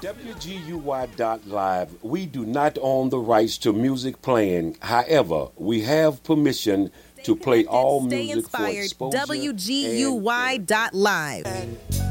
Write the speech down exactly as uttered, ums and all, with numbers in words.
W G U Y dot live, we do not own the rights to music playing. However, we have permission to play all Stay music for inspired. exposure W G U Y dot live.